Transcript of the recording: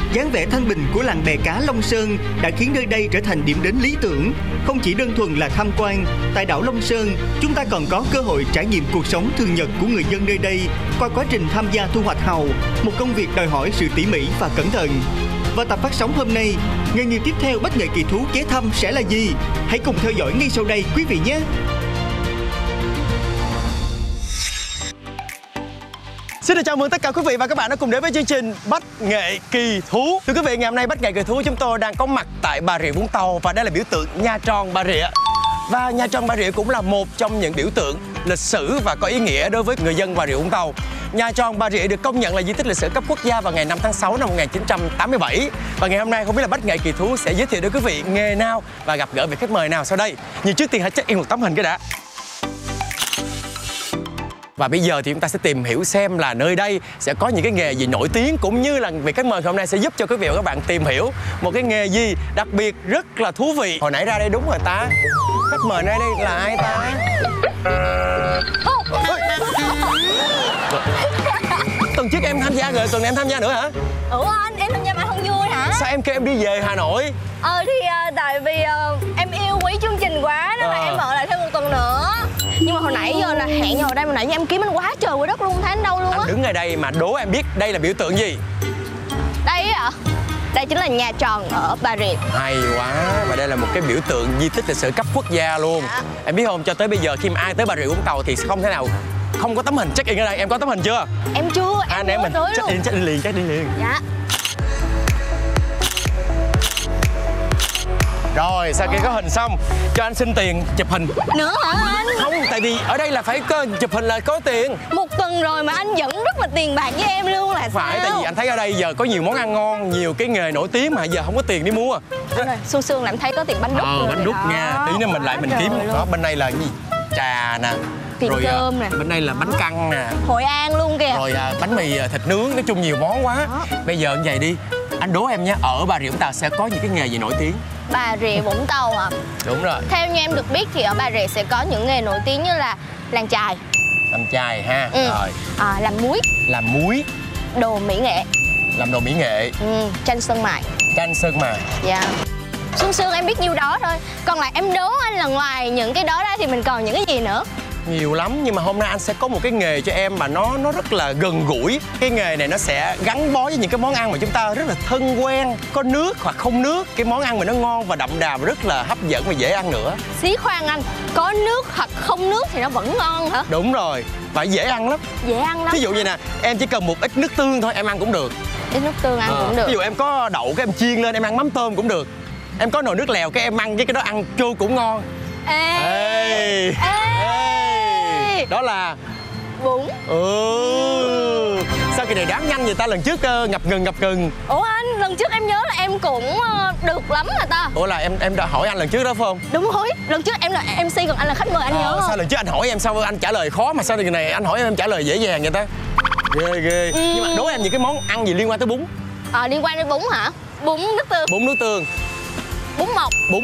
dáng vẻ thanh bình của làng bè cá Long Sơn đã khiến nơi đây trở thành điểm đến lý tưởng. Không chỉ đơn thuần là tham quan, tại đảo Long Sơn, chúng ta còn có cơ hội trải nghiệm cuộc sống thường nhật của người dân nơi đây qua quá trình tham gia thu hoạch hàu, một công việc đòi hỏi sự tỉ mỉ và cẩn thận. Và tập phát sóng hôm nay, nghề nghiệp tiếp theo Bách Nghệ Kỳ Thú ghé thăm sẽ là gì? Hãy cùng theo dõi ngay sau đây quý vị nhé! Xin chào mừng tất cả quý vị và các bạn đã cùng đến với chương trình Bách Nghệ Kỳ Thú. Thưa quý vị, ngày hôm nay Bách Nghệ Kỳ Thú chúng tôi đang có mặt tại Bà Rịa Vũng Tàu và đây là biểu tượng Nha Tròn Bà Rịa. Và Nha Tròn Bà Rịa cũng là một trong những biểu tượng lịch sử và có ý nghĩa đối với người dân Bà Rịa Vũng Tàu. Nha Tròn Bà Rịa được công nhận là di tích lịch sử cấp quốc gia vào ngày 5 tháng 6 năm 1987. Và ngày hôm nay không biết là Bách Nghệ Kỳ Thú sẽ giới thiệu đến quý vị nghề nào và gặp gỡ vị khách mời nào sau đây. Nhưng trước tiên hãy check in một tấm hình cái đã. Và bây giờ thì chúng ta sẽ tìm hiểu xem là nơi đây sẽ có những cái nghề gì nổi tiếng, cũng như là vị khách mời hôm nay sẽ giúp cho quý vị và các bạn tìm hiểu một cái nghề gì đặc biệt rất là thú vị. Hồi nãy ra đây đúng rồi ta. Khách mời nơi đây là ai ta? Tuần trước em tham gia rồi, tuần này em tham gia nữa hả? Ủa anh, em tham gia mà không vui hả? Sao em kêu em đi về Hà Nội? Tại vì em yêu quý chương trình quá nên là em ở lại thêm một tuần nữa. Nhưng mà hồi nãy giờ là hẹn nhau ở đây mà nãy giờ em kiếm anh quá trời quá đất luôn, thấy anh đâu luôn á. Anh đứng ở đây mà đố em biết đây là biểu tượng gì? Đây ạ. Đây chính là Nha Tròn ở Bà Rịa. Hay quá, và đây là một cái biểu tượng di tích lịch sử cấp quốc gia luôn. Dạ. Em biết không, cho tới bây giờ khi mà ai tới Bà Rịa Vũng Tàu thì không thể nào không có tấm hình check in ở đây. Em có tấm hình chưa? Em chưa, Anh em mình check in liền. Dạ. Rồi, sau khi có hình xong, cho anh xin tiền chụp hình. Nữa hả anh? Không, tại vì ở đây là phải có, chụp hình là có tiền. Một tuần rồi mà anh vẫn rất là tiền bạc với em luôn là Phải, sao? tại vì anh thấy ở đây giờ có nhiều món ăn ngon, nhiều cái nghề nổi tiếng mà giờ không có tiền đi mua. Rồi, Su Sương làm thấy có tiền bánh đúc rồi. Bánh đúc đó. nha, tí nữa mình lại mình kiếm. Đó, bên đây là cái gì? Trà nè. Tiền rồi cơm nè. Bên đây là bánh căn nè. Hội An luôn kìa. Rồi bánh mì thịt nướng, nói chung nhiều món quá. Đó. Bây giờ như vậy đi, anh đố em nhé, ở Bà Rịa Vũng Tàu sẽ có những cái nghề gì nổi tiếng? Bà Rịa Vũng Tàu à? Đúng rồi. Theo như em được biết thì ở Bà Rịa sẽ có những nghề nổi tiếng như là làm chài, Làm chài ha. Rồi. làm muối, Làm muối, đồ mỹ nghệ, làm đồ mỹ nghệ, tranh sơn mài. tranh sơn mài. Dạ. Sương Sương em biết nhiêu đó thôi. Còn lại em đố anh là ngoài những cái đó ra thì mình còn những cái gì nữa? Nhiều lắm, nhưng mà hôm nay anh sẽ có một cái nghề cho em mà nó rất là gần gũi. Cái nghề này nó sẽ gắn bó với những cái món ăn mà chúng ta rất là thân quen, có nước hoặc không nước. Cái món ăn mà nó ngon và đậm đà và rất là hấp dẫn và dễ ăn nữa. Xí khoan anh, có nước hoặc không nước thì nó vẫn ngon hả? Đúng rồi, và dễ ăn lắm. Dễ ăn lắm. Ví dụ như nè, em chỉ cần một ít nước tương thôi em ăn cũng được. Ít nước tương ăn cũng được. Ví dụ em có đậu cái em chiên lên em ăn mắm tôm cũng được. Em có nồi nước lèo cái em ăn với cái đó ăn chua cũng ngon. Ê. Đó là Bún. Sao kỳ này đám nhanh vậy ta, lần trước ngập ngừng. Ủa anh, lần trước em nhớ là em cũng được lắm rồi ta. Ủa là em đã hỏi anh lần trước đó phải không? Đúng rồi, lần trước em là MC còn anh là khách mời, anh nhớ không? Sao lần trước anh hỏi em sao anh trả lời khó mà sao kỳ này anh hỏi em trả lời dễ dàng vậy ta? Ghê. Nhưng mà đố em những cái món ăn gì liên quan tới bún? Liên quan đến bún hả? Bún nước tương. Bún nước tương. Bún mọc. Bún